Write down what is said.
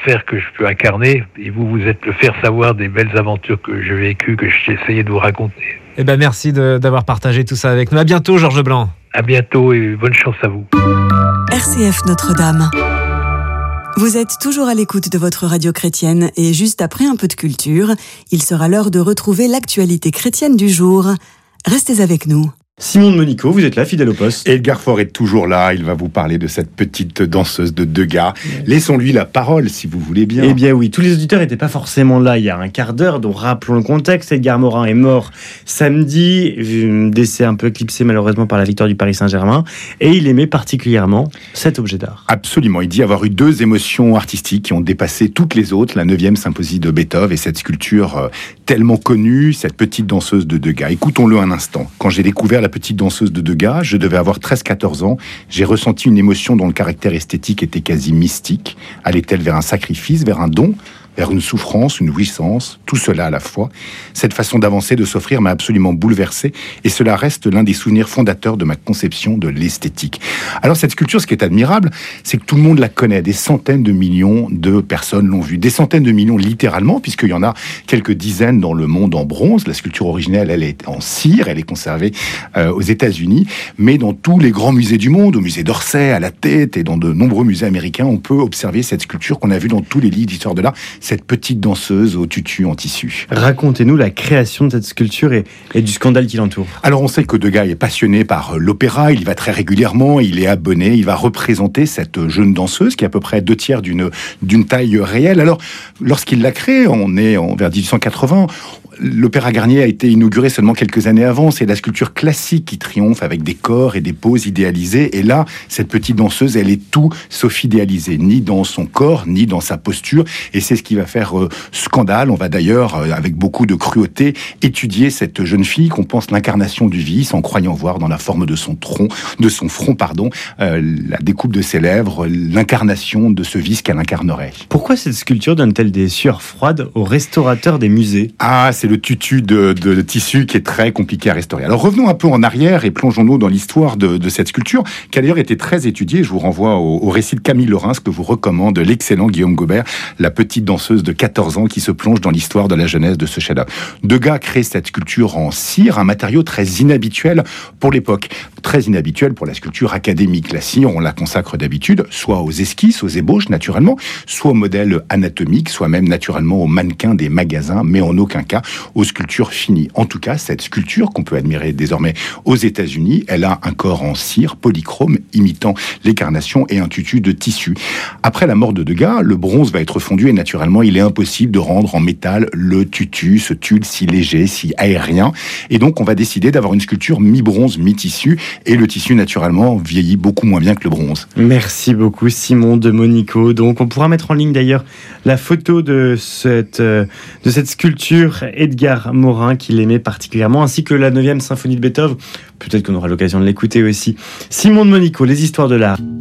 faire que je peux incarner, et vous êtes le faire savoir des belles aventures que j'ai vécues, que j'ai essayé de vous raconter. Eh ben merci d'avoir partagé tout ça avec nous. À bientôt, Georges Blanc. À bientôt et bonne chance à vous. RCF Notre-Dame. Vous êtes toujours à l'écoute de votre radio chrétienne et juste après un peu de culture, il sera l'heure de retrouver l'actualité chrétienne du jour. Restez avec nous. Simon de Monico, vous êtes là, fidèle au poste. Edgar Faure est toujours là, il va vous parler de cette petite danseuse de Degas. Laissons-lui la parole, si vous voulez bien. Eh bien oui, tous les auditeurs n'étaient pas forcément là il y a un quart d'heure, donc rappelons le contexte. Edgar Morin est mort samedi, décès un peu éclipsé malheureusement par la victoire du Paris Saint-Germain, et il aimait particulièrement cet objet d'art. Absolument, il dit avoir eu 2 émotions artistiques qui ont dépassé toutes les autres, la 9e symphonie de Beethoven et cette sculpture tellement connue, cette petite danseuse de Degas. Écoutons-le un instant. Quand j'ai découvert la petite danseuse de Degas, je devais avoir 13-14 ans. J'ai ressenti une émotion dont le caractère esthétique était quasi mystique. Allait-elle vers un sacrifice, vers un don, vers une souffrance, une jouissance, tout cela à la fois. Cette façon d'avancer, de s'offrir m'a absolument bouleversé, et cela reste l'un des souvenirs fondateurs de ma conception de l'esthétique. Alors cette sculpture, ce qui est admirable, c'est que tout le monde la connaît. Des centaines de millions de personnes l'ont vue. Des centaines de millions littéralement, puisqu'il y en a quelques dizaines dans le monde en bronze. La sculpture originelle, elle est en cire, elle est conservée aux États-Unis, mais dans tous les grands musées du monde, au musée d'Orsay, à la Tate, et dans de nombreux musées américains, on peut observer cette sculpture qu'on a vue dans tous les livres d'histoire de l'art, cette petite danseuse au tutu en tissu. Racontez-nous la création de cette sculpture et du scandale qui l'entoure. Alors on sait que Degas est passionné par l'opéra, il y va très régulièrement, il est abonné, il va représenter cette jeune danseuse qui est à peu près 2/3 d'une taille réelle. Alors lorsqu'il l'a créée, on est vers 1880, l'Opéra Garnier a été inauguré seulement quelques années avant. C'est la sculpture classique qui triomphe avec des corps et des poses idéalisées. Et là, cette petite danseuse, elle est tout sauf idéalisée, ni dans son corps, ni dans sa posture. Et c'est ce qui va faire scandale. On va d'ailleurs, avec beaucoup de cruauté, étudier cette jeune fille qu'on pense l'incarnation du vice, en croyant voir dans la forme de son front, la découpe de ses lèvres, l'incarnation de ce vice qu'elle incarnerait. Pourquoi cette sculpture donne-t-elle des sueurs froides aux restaurateurs des musées ? Ah, c'est le tutu de tissu qui est très compliqué à restaurer. Alors revenons un peu en arrière et plongeons-nous dans l'histoire de cette sculpture, qui a d'ailleurs été très étudiée. Je vous renvoie au récit de Camille Laurens que vous recommande l'excellent Guillaume Gobert, la petite danseuse de 14 ans qui se plonge dans l'histoire de la jeunesse de ce chef-d'œuvre. Degas crée cette sculpture en cire, un matériau très inhabituel pour l'époque, très inhabituel pour la sculpture académique. La cire, on la consacre d'habitude soit aux esquisses, aux ébauches naturellement, soit aux modèles anatomiques, soit même naturellement aux mannequins des magasins, mais en aucun cas aux sculptures finies. En tout cas, cette sculpture qu'on peut admirer désormais aux États-Unis, elle a un corps en cire polychrome imitant les carnations et un tutu de tissu. Après la mort de Degas, le bronze va être fondu et naturellement, il est impossible de rendre en métal le tutu, ce tulle si léger, si aérien. Et donc, on va décider d'avoir une sculpture mi-bronze, mi-tissu, et le tissu naturellement vieillit beaucoup moins bien que le bronze. Merci beaucoup Simon de Monico. Donc, on pourra mettre en ligne d'ailleurs la photo de cette sculpture Edgar Morin qu'il aimait particulièrement, ainsi que la 9e symphonie de Beethoven. Peut-être qu'on aura l'occasion de l'écouter aussi. Simon de Monico, les histoires de l'art.